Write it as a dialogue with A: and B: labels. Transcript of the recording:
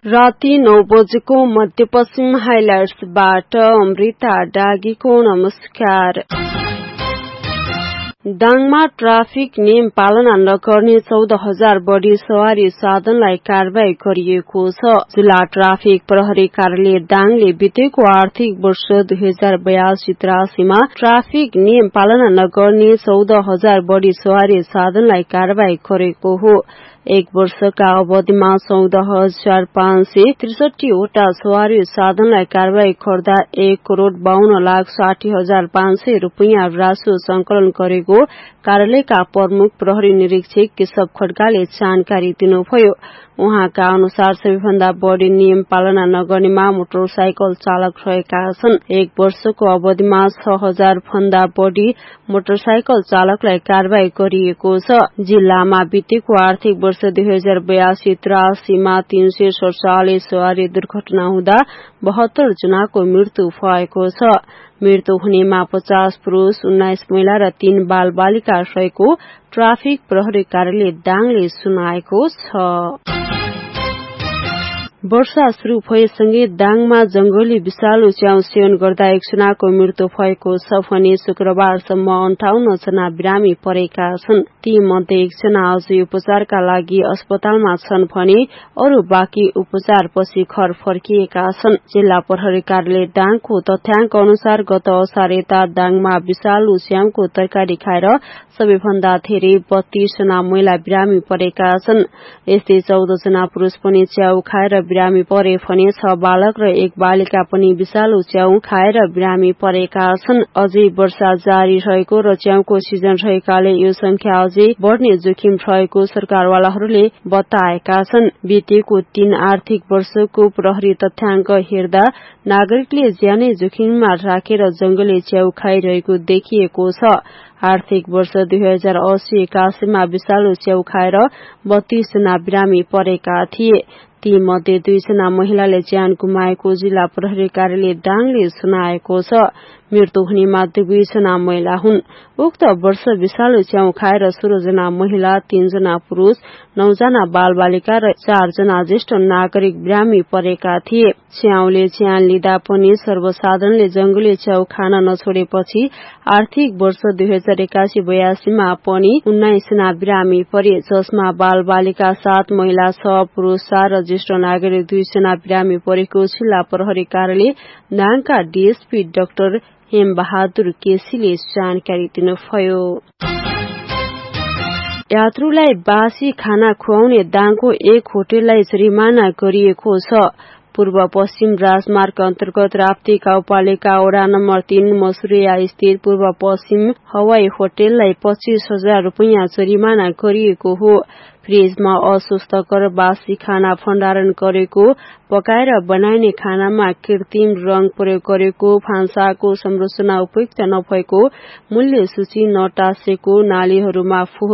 A: राति 9 बजेको मध्यपश्चिम हाइलाइट्सबाट अमृता डागीको नमस्कार। दाङमा ट्राफिक नियम पालना नगर्ने 14,000 बढी सवारी साधनलाई कारबाही गरिएको छ। जिल्ला ट्राफिक प्रहरी कार्यालय दाङले बितेको आर्थिक वर्ष 2082-83 मा ट्राफिक नियम पालना नगर्ने 14,000 बढी सवारी साधनलाई कारबाही गरेको हो। एक वर्षका अवधिमा 14,563 वटा सवारी साधनलाई कारबाही गर्दा 1,52,60,500 रुपियाँ राजस्व संकलन गरेको कार्यालयका प्रमुख प्रहरी निरीक्षक केशव खड्काले जानकारी दिनुभयो। उहाँका अनुसार सबैभन्दा बढ़ी नियम पालना नगर्नेमा मोटरसाइकल चालक रहेका छन्। एक वर्षको अवधिमा 6,000 भन्दा बढ़ी मोटरसाइकल चालकलाई कारबाही गरिएको छ। जिल्लामा बितेको आर्थिक वर्ष 2082-83 मा 347 सवारी दुर्घटना हुँदा 72 जनाको मृत्यु भएको छ। मृत्यु हुनेमा 50 पुरुष, 19 महिला र 3 बाल बालिका रहेको ट्राफिक प्रहरी कार्यालय दाङले सुनाएको छ। वर्षा शुरू भएसँगै दाङमा जंगली विषालु च्याउ सेवन गर्दा एकजनाको मृत्यु भएको छ भने शुक्रबारसम्म 58 जना बिरामी परेका छन्। ती मध्ये एकजना अझै उपचारका लागि अस्पतालमा छन् भने अरू बाँकी उपचारपछि घर फर्किएका छन्। जिल्ला प्रहरी कार्यालय दाङको तथ्याङ्क अनुसार गत असार यता दाङमा विषालु च्याउको तरकारी खाएर सबैभन्दा धेरै 32 जना महिला बिरामी परेका छन्। यस्तै 14 जना पुरुष पनि च्याउ खाएर बिरामी परे भने 6 बालक र 1 बालिका पनि विषालु च्याउ खाएर बिरामी परेका छन्। अझै वर्षा जारी रहेको र च्याउको सिजन रहेकाले यो संख्या अझै बढ्ने जोखिम रहेको सरकारवालाहरूले बताएका छन्। बितेको 3 आर्थिक वर्षको प्रहरी तथ्याङ्क हेर्दा नागरिकले ज्यानै जोखिममा राखेर जंगली च्याउ खाइरहेको देखिएको छ। आर्थिक वर्ष 2080-81 मा विषालु च्याउ खाएर 32 जना बिरामी परेका थिए। ती मध्ये 2 जना महिलाले ज्यान गुमाएको जिल्ला प्रहरी कार्यालय दाङले सुनाएको छ। मृत्यु हुनेमा 2 जना महिला हुन्। उक्त वर्ष विषालु च्याउ खाएर 16 जना महिला, 3 जना पुरुष, 9 जना बाल बालिका र 4 जना ज्येष्ठ नागरिक बिरामी परेका थिए। च्याउले ज्यान लिँदा पनि सर्वसाधारणले जंगली च्याउ खान नछोडेपछि आर्थिक वर्ष 2081-82 मा पनि 19 जना बिरामी परे, जसमा बाल बालिका 7, महिला 6, पुरुष 4 र ज्येष्ठ नागरिक 2 जना बिरामी परेको जिल्ला प्रहरी कार्यालय दाङका डीएसपी डाक्टर हेम बहादुर केसीले जानकारी दिनुभयो। यात्रुलाई बासी खाना खुवाउने दाङको एक होटललाई जरिमाना गरिएको छ। पूर्व पश्चिम राजमार्ग अन्तर्गत राप्ती गाउँपालिका वडा नम्बर 3 मसुरिया स्थित पूर्व पश्चिम हवाई होटललाई 25,000 रुपियाँ जरिमाना गरिएको हो। फ्रिजमा अस्वास्थ्यकर बासी खाना भण्डारण गरेको, पकाएर बनाइने खानामा कृत्रिम रंग प्रयोग गरेको, भान्साको संरचना उपयुक्त नभएको, मूल्य सूची नटाँसेको, नालीहरूमा फोहोर